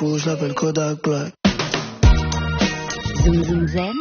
fou, je l'appelle Kodak Black. Zoom Zoom Zen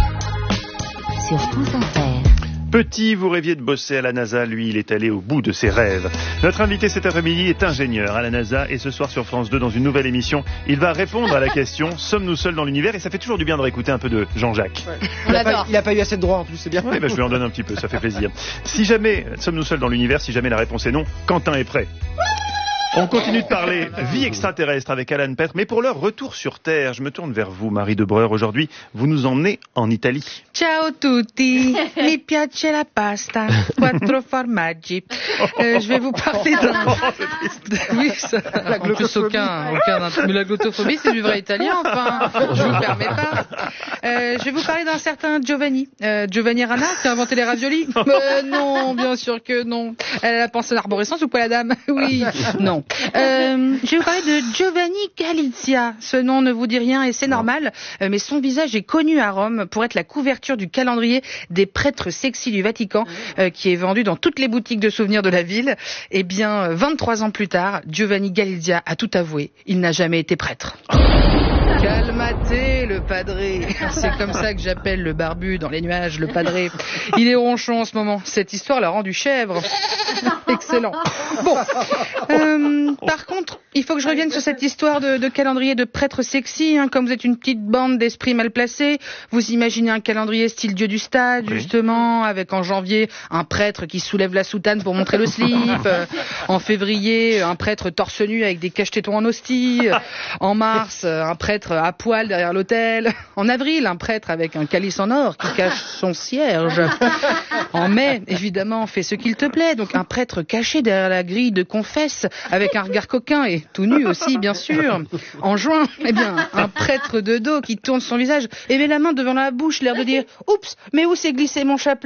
sur France Inter. Petit, vous rêviez de bosser à la NASA, lui, il est allé au bout de ses rêves. Notre invité cet après-midi est ingénieur à la NASA et ce soir sur France 2, dans une nouvelle émission, il va répondre à la question « Sommes-nous seuls dans l'univers ?» Et ça fait toujours du bien de réécouter un peu de Jean-Jacques. Ouais. Il a pas eu assez de droits en plus, c'est bien. Oui, je lui en donne un petit peu, ça fait plaisir. Si jamais sommes-nous seuls dans l'univers, si jamais la réponse est non, Quentin est prêt. On continue de parler vie extraterrestre avec Alan Petre, mais pour leur retour sur Terre, je me tourne vers vous, Marie de Breur. Aujourd'hui, vous nous emmenez en Italie. Ciao tutti, mi piace la pasta, quattro formaggi. Je vais vous parler d'un... Oui, ça... La glottophobie. Mais la glottophobie, c'est du vrai italien, enfin, je vous permets pas. Je vais vous parler d'un certain Giovanni. Giovanni Rana, qui a inventé les raviolis. Non, bien sûr que non. Elle a pensé à l'arborescence ou pas la dame? Oui, non. Je vais vous parler de Giovanni Galizia. Ce nom ne vous dit rien et c'est normal, mais son visage est connu à Rome pour être la couverture du calendrier des prêtres sexy du Vatican, qui est vendu dans toutes les boutiques de souvenirs de la ville. Eh bien, 23 ans plus tard, Giovanni Galizia a tout avoué. Il n'a jamais été prêtre. Calmate, le padré. C'est comme ça que j'appelle le barbu dans les nuages, le padré. Il est ronchon en ce moment. Cette histoire l'a rendu chèvre. Excellent. Bon. Par contre, il faut que je revienne sur cette histoire de calendrier de prêtres sexy. Comme vous êtes une petite bande d'esprits mal placés, vous imaginez un calendrier style Dieu du stade, justement, avec en janvier un prêtre qui soulève la soutane pour montrer le slip. En février, un prêtre torse nu avec des cache-tétons en hostie. En mars, un prêtre à poil derrière l'autel. En avril, un prêtre avec un calice en or qui cache son cierge. En mai, évidemment, fais ce qu'il te plaît. Donc un prêtre caché derrière la grille de confesse avec un regard coquin et tout nu aussi, bien sûr. En juin, eh bien, un prêtre de dos qui tourne son visage et met la main devant la bouche, l'air de dire « Oups, mais où s'est glissé mon chapelet ?»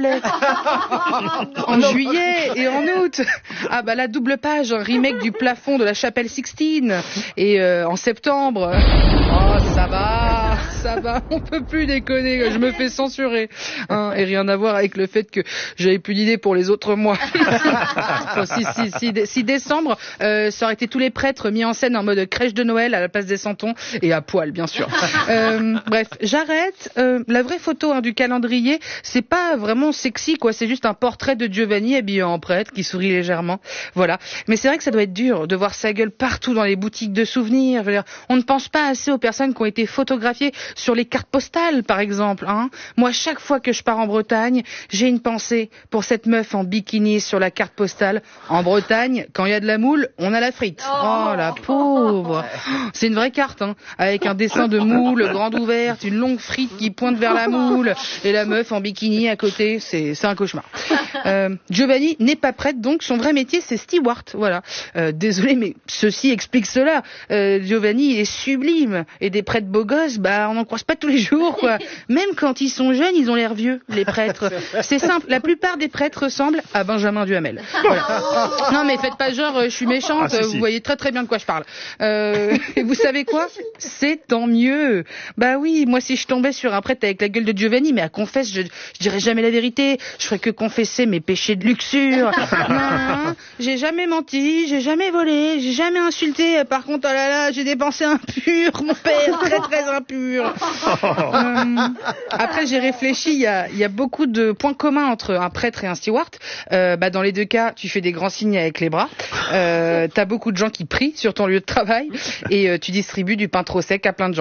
En juillet et en août, ah bah la double page, un remake du plafond de la chapelle Sixtine. Et en septembre, oh ça va, on peut plus déconner, je me fais censurer. Et rien à voir avec le fait que j'avais plus d'idées pour les autres mois. Oh, si décembre, ça aurait été tous les prêtres mis en scène en mode crèche de Noël à la place des santons et à poil, bien sûr. Bref, j'arrête. La vraie photo du calendrier, c'est pas vraiment sexy, quoi. C'est juste un portrait de Giovanni habillé en prêtre qui sourit légèrement. Voilà. Mais c'est vrai que ça doit être dur de voir sa gueule partout dans les boutiques de souvenirs. Je veux dire, on ne pense pas assez aux personnes qui ont été photographiées sur les cartes postales, par exemple. Moi, chaque fois que je pars en Bretagne, j'ai une pensée pour cette meuf en bikini sur la carte postale. En Bretagne, quand il y a de la moule, on a la frite. Oh, la pauvre. C'est une vraie carte, avec un dessin de moule grande ouverte, une longue frite qui pointe vers la moule, et la meuf en bikini à côté. C'est un cauchemar. Giovanni n'est pas prêtre, donc son vrai métier, c'est steward. Voilà. Désolé, mais ceci explique cela. Giovanni est sublime. Et des prêtres beaux gosses, on n'en croise pas tous les jours, quoi. Même quand ils sont jeunes, ils ont l'air vieux, les prêtres. C'est simple, la plupart des prêtres ressemblent à Benjamin Duhamel. Voilà. Non mais faites pas genre, je suis méchante, vous voyez très très bien de quoi je parle. Et vous savez quoi? C'est tant mieux. Bah oui, moi si je tombais sur un prêtre avec la gueule de Giovanni, mais à confesse, je dirais jamais la vérité, je ferais que confesser mes péchés de luxure. Non, j'ai jamais menti, j'ai jamais volé, j'ai jamais insulté, par contre, oh là là, j'ai des pensées impures, mon père, très très impures. Après j'ai réfléchi, il y a beaucoup de points communs entre un prêtre et un steward. Dans les deux cas, tu fais des grands signes avec les bras, t'as beaucoup de gens qui prient sur ton lieu de travail et tu distribues du pain trop sec à plein de gens.